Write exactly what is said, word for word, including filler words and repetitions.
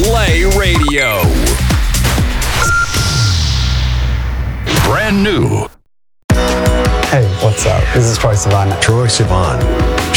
Play Radio. Brand new. Hey, what's up? This is Troye Sivan. Troye Sivan.